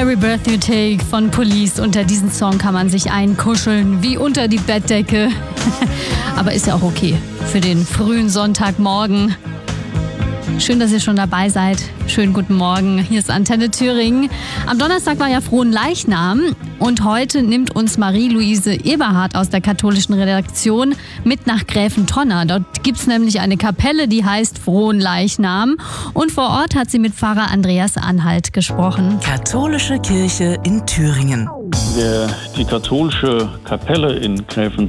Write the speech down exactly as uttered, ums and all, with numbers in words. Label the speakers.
Speaker 1: Every Breath You Take von Police. Unter diesen Song kann man sich einkuscheln, wie unter die Bettdecke. Aber ist ja auch okay für den frühen Sonntagmorgen. Schön, dass ihr schon dabei seid. Schönen guten Morgen. Hier ist Antenne Thüringen. Am Donnerstag war ja Fronleichnam und heute nimmt uns Marie-Louise Eberhardt aus der katholischen Redaktion mit nach Gräfentonna. Dort gibt es nämlich eine Kapelle, die heißt Fronleichnam. Und vor Ort hat sie mit Pfarrer Andreas Anhalt gesprochen.
Speaker 2: Katholische Kirche in Thüringen.
Speaker 3: Der, die katholische Kapelle in Gräfentonna